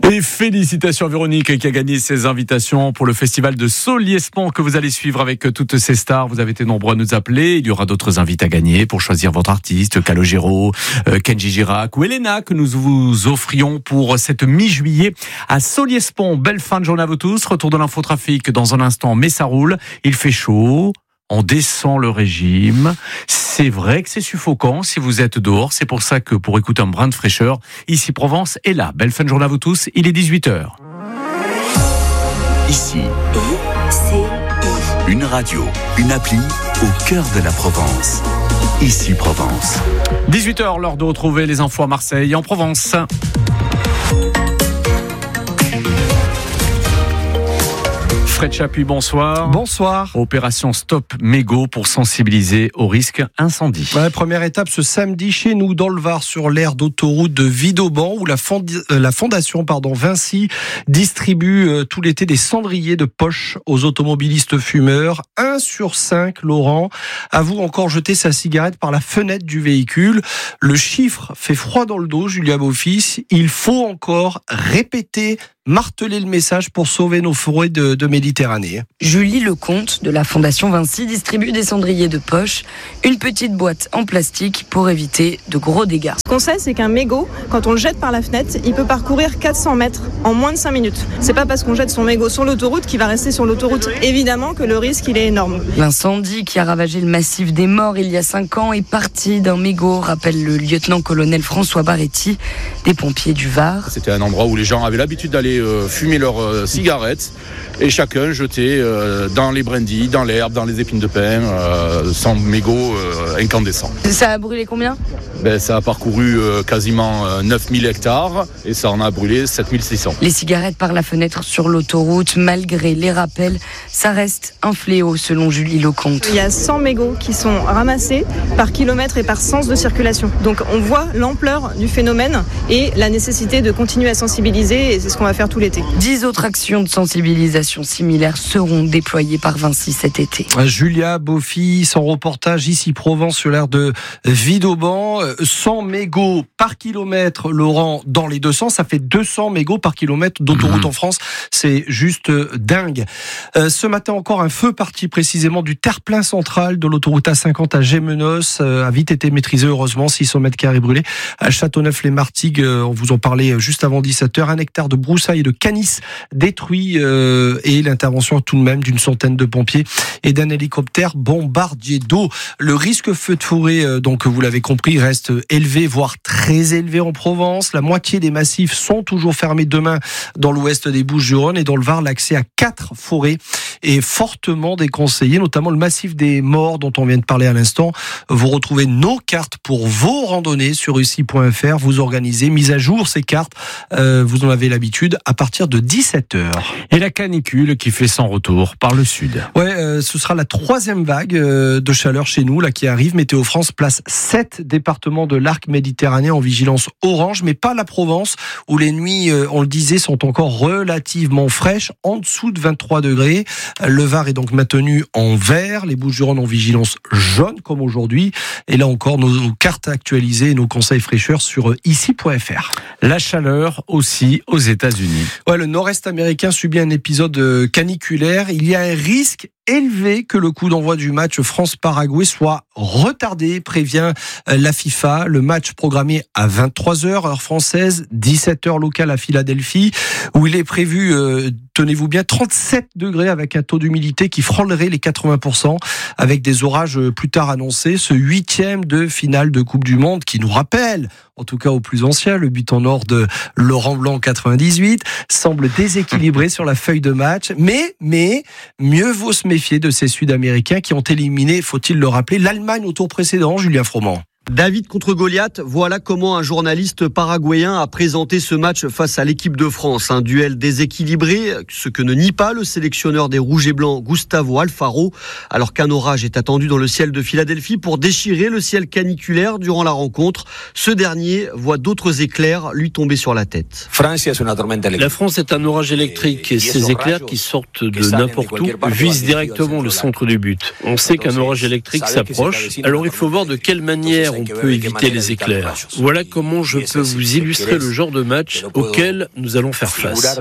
Et félicitations à Véronique qui a gagné ses invitations pour le festival de Soliespont que vous allez suivre avec toutes ces stars. Vous avez été nombreux à nous appeler. Il y aura d'autres invités à gagner pour choisir votre artiste, Calogero, Kenji Girac ou Elena que nous vous offrions pour cette mi-juillet à Soliespont. Belle fin de journée à vous tous. Retour de l'infotrafic dans un instant, mais ça roule. Il fait chaud. On descend le régime. C'est vrai que c'est suffocant si vous êtes dehors. C'est pour ça que pour écouter un brin de fraîcheur, Ici Provence est là. Belle fin de journée à vous tous. Il est 18h. Ici, une radio, une appli au cœur de la Provence. Ici Provence. 18h, l'heure de retrouver les infos à Marseille en Provence. Fred Chapuis, bonsoir. Bonsoir. Opération Stop Mégots pour sensibiliser au risque incendie. Première étape ce samedi chez nous dans le Var sur l'aire d'autoroute de Vidauban où la fondation Vinci distribue tout l'été des cendriers de poche aux automobilistes fumeurs. 1 sur 5, Laurent, avoue encore jeter sa cigarette par la fenêtre du véhicule. Le chiffre fait froid dans le dos, Julia Beaufils. Il faut encore répéter, marteler le message pour sauver nos forêts de Méditerranée. Julie Lecomte de la Fondation Vinci distribue des cendriers de poche, une petite boîte en plastique pour éviter de gros dégâts. Ce qu'on sait, c'est qu'un mégot, quand on le jette par la fenêtre, il peut parcourir 400 mètres en moins de 5 minutes. C'est pas parce qu'on jette son mégot sur l'autoroute qu'il va rester sur l'autoroute. Évidemment que le risque, il est énorme. L'incendie qui a ravagé le massif des Morts il y a 5 ans est parti d'un mégot, rappelle le lieutenant-colonel François Barretti, des pompiers du Var. C'était un endroit où les gens avaient l'habitude d'aller fumer leurs cigarettes et chacun jetait dans les brindilles, dans l'herbe, dans les épines de pin, son mégot incandescent. Ça a brûlé combien ? Ça a parcouru quasiment 9000 hectares et ça en a brûlé 7600. Les cigarettes par la fenêtre sur l'autoroute, malgré les rappels, ça reste un fléau selon Julie Lecomte. Il y a 100 mégots qui sont ramassés par kilomètre et par sens de circulation. Donc on voit l'ampleur du phénomène et la nécessité de continuer à sensibiliser et c'est ce qu'on va faire tout l'été. 10 autres actions de sensibilisation similaires seront déployées par Vinci cet été. Julia Beaufils, en reportage Ici Provence sur l'aire de Vidauban. 100 mégots par kilomètre, Laurent, dans les deux sens. Ça fait 200 mégots par kilomètre d'autoroute en France. C'est juste dingue. Ce matin encore, un feu parti précisément du terre-plein central de l'autoroute A50 à Gémenos a vite été maîtrisé, heureusement. 600 mètres carrés brûlés. À Châteauneuf-les-Martigues, on vous en parlait juste avant 17h. 1 hectare de broussailles et de canis détruits et l'intervention tout de même d'une centaine de pompiers et d'un hélicoptère bombardier d'eau. Le risque feu de forêt, donc vous l'avez compris, reste élevé, voire très élevé en Provence. La moitié des massifs sont toujours fermés demain dans l'ouest des Bouches-du-Rhône et dans le Var, l'accès à 4 forêts est fortement déconseillé, notamment le massif des Morts dont on vient de parler à l'instant. Vous retrouvez nos cartes pour vos randonnées sur ici.fr. Vous organisez, mise à jour ces cartes, vous en avez l'habitude, à partir de 17h. Et la canicule qui fait son retour par le sud. Ouais, ce sera la 3e vague de chaleur chez nous là qui arrive. Météo France place 7 départements de l'arc méditerranéen en vigilance orange, mais pas la Provence où les nuits, on le disait, sont encore relativement fraîches, en dessous de 23 degrés. Le Var est donc maintenu en vert, les Bouches-du-Rhône en vigilance jaune comme aujourd'hui. Et là encore, nos cartes actualisées et nos conseils fraîcheurs sur ici.fr. La chaleur aussi aux États-Unis. Ouais, le nord-est américain subit un épisode caniculaire. Il y a un risque élevé que le coup d'envoi du match France-Paraguay soit retardé, prévient la FIFA. Le match programmé à 23h, heure française, 17h locale à Philadelphie, où il est prévu, tenez-vous bien, 37 degrés avec un taux d'humidité qui frôlerait les 80%, avec des orages plus tard annoncés. Ce 8e de finale de Coupe du Monde qui nous rappelle, en tout cas au plus ancien, le but en or de Laurent Blanc 98, semble déséquilibré sur la feuille de match. Mais mieux vaut se méfier de ces Sud-Américains qui ont éliminé, faut-il le rappeler, l'Allemagne au tour précédent, Julien Froment. David contre Goliath, voilà comment un journaliste paraguayen a présenté ce match face à l'équipe de France. Un duel déséquilibré, ce que ne nie pas le sélectionneur des Rouges et Blancs, Gustavo Alfaro, alors qu'un orage est attendu dans le ciel de Philadelphie pour déchirer le ciel caniculaire durant la rencontre. Ce dernier voit d'autres éclairs lui tomber sur la tête. La France est un orage électrique et ces éclairs qui sortent de n'importe où visent directement le centre du but. On sait qu'un orage électrique s'approche, alors il faut voir de quelle manière on peut éviter les éclairs. Voilà comment je peux vous illustrer le genre de match auquel nous allons faire face.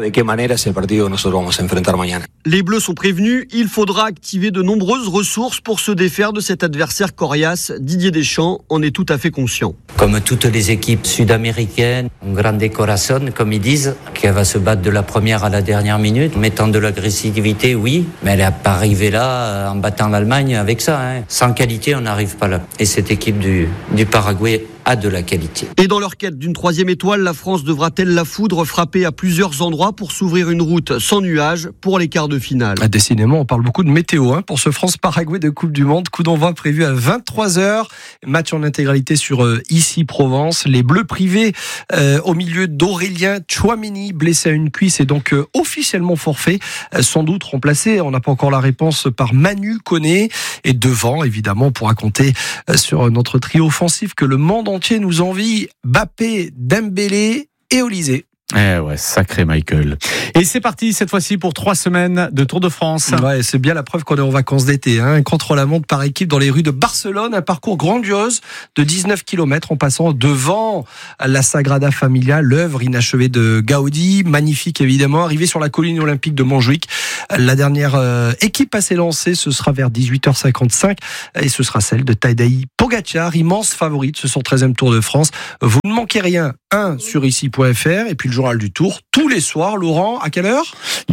Les Bleus sont prévenus, il faudra activer de nombreuses ressources pour se défaire de cet adversaire coriace. Didier Deschamps en est tout à fait conscient. Comme toutes les équipes sud-américaines, un grande corazón, comme ils disent, qui va se battre de la première à la dernière minute, mettant de l'agressivité, oui, mais elle n'est pas arrivée là en battant l'Allemagne avec ça. Sans qualité, on n'arrive pas là. Et cette équipe du Paraguay a de la qualité. Et dans leur quête d'une 3e étoile, la France devra-t-elle la foudre frapper à plusieurs endroits pour s'ouvrir une route sans nuages pour les quarts de finale? Décidément, on parle beaucoup de météo pour ce France-Paraguay de Coupe du Monde. Coup d'envoi prévu à 23h. Match en intégralité sur Ici Provence. Les Bleus privés au milieu d'Aurélien Tchouaméni, blessé à une cuisse et donc officiellement forfait. Sans doute remplacé, on n'a pas encore la réponse, par Manu Koné. Et devant, évidemment, on pourra compter sur notre trio offensif que le monde entier nous envie. Mbappé, Dembélé et Olysée. Eh ouais, sacré Michael. Et c'est parti cette fois-ci pour 3 semaines de Tour de France. Ouais, c'est bien la preuve qu'on est en vacances d'été. Contre-la-montre par équipe dans les rues de Barcelone. Un parcours grandiose de 19 km en passant devant la Sagrada Familia, l'œuvre inachevée de Gaudi. Magnifique évidemment. Arrivé sur la colline olympique de Montjuïc. La dernière équipe à s'élancer, ce sera vers 18h55 et ce sera celle de Tadej Pogacar, immense favorite de ce 113e Tour de France. Vous ne manquez rien, sur ici.fr et puis le journal du Tour tous les soirs. Laurent, à quelle heure?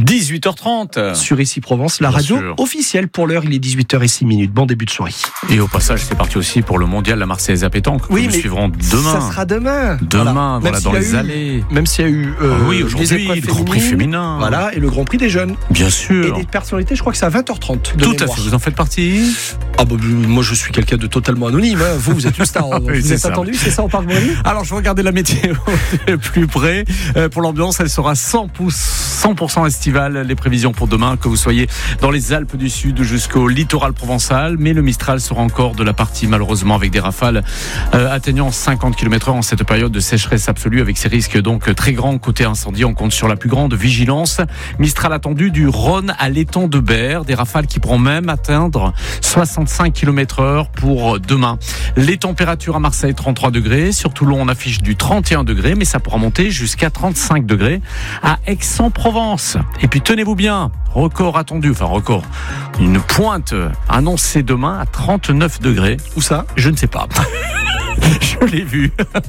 18h30 sur Ici Provence, la radio officielle. Pour l'heure, il est 18h06. Bon début de soirée. Et au passage, c'est parti aussi pour le mondial la Marseillaise à pétanque. Oui, nous suivrons demain. Ça sera demain. Demain, voilà, dans les allées. Même s'il y a eu aujourd'hui le Grand Prix féminin. Voilà, et le Grand Prix des jeunes. Bien sûr. Et des personnalités, je crois que c'est à 20h30. Tout à fait. Vous en faites partie? Moi, je suis quelqu'un de totalement anonyme. Vous êtes une star. Oui, vous êtes attendu, c'est ça, on parle de vous? Alors, je regardais la météo de plus près. Pour l'ambiance, elle sera 100% estivale. Les prévisions pour demain, que vous soyez dans les Alpes du Sud jusqu'au littoral provençal. Mais le Mistral sera encore de la partie, malheureusement, avec des rafales atteignant 50 km/h en cette période de sécheresse absolue, avec ces risques donc très grands côté incendie. On compte sur la plus grande vigilance. Mistral attendu du Rhône à l'étang de Berre. Des rafales qui pourront même atteindre 65 km/h pour demain. Les températures à Marseille, 33 degrés. Sur Toulon, on affiche du 31 degrés, mais ça pourra monter jusqu'à 35 degrés à Aix-en-Provence. Et puis tenez-vous bien, record attendu, une pointe annoncée demain à 39 degrés. Où ça? Je ne sais pas. Je l'ai vu,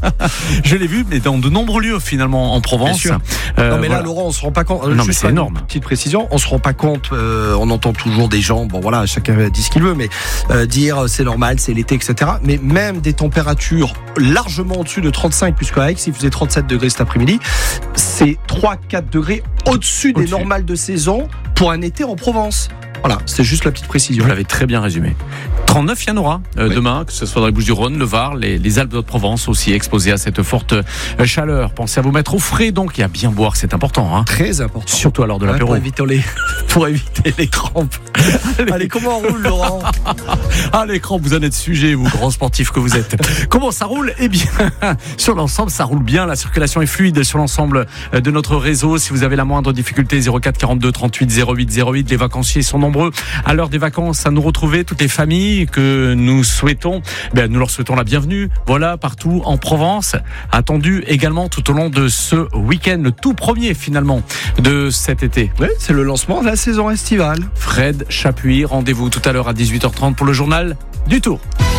mais dans de nombreux lieux finalement en Provence. Non mais là, Laurent, on se rend pas compte. Non mais c'est énorme. Petite précision, on se rend pas compte. On entend toujours des gens. Bon voilà, chacun dit ce qu'il veut, mais dire c'est normal, c'est l'été, etc. Mais même des températures largement au-dessus de 35, puisque à Aix il faisait 37 degrés cet après-midi, c'est 3-4 degrés au-dessus des normales de saison pour un été en Provence. Voilà, c'est juste la petite précision. Vous l'avez très bien résumé. 39, il y en aura demain, que ce soit dans les Bouches-du-Rhône, le Var, les Alpes de Haute-Provence aussi exposées à cette forte chaleur. Pensez à vous mettre au frais donc et à bien boire, c'est important. Très important. Surtout à l'heure de l'apéro. Pour éviter les crampes. Allez, comment on roule, Laurent? Les crampes, vous en êtes sujet, vous, grand sportif que vous êtes. Comment ça roule? Eh bien, sur l'ensemble, ça roule bien. La circulation est fluide sur l'ensemble de notre réseau. Si vous avez la moindre difficulté, 04 42 38 08 08. Les vacanciers sont nombreux à l'heure des vacances à nous retrouver. Toutes les familles que nous souhaitons, nous leur souhaitons la bienvenue. Voilà, partout en Provence. Attendu également tout au long de ce week-end, le tout premier finalement de cet été. Oui, c'est le lancement de la saison estivale. Fred Chapuis, rendez-vous tout à l'heure à 18h30 pour le journal du Tour.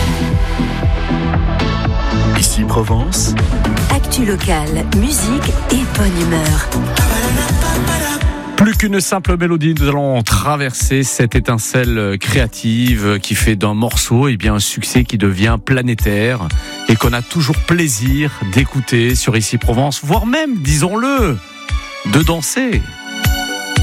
Ici Provence. Actu locale, musique et bonne humeur. Plus qu'une simple mélodie, nous allons traverser cette étincelle créative qui fait d'un morceau un succès qui devient planétaire et qu'on a toujours plaisir d'écouter sur Ici Provence, voire même, disons-le, de danser.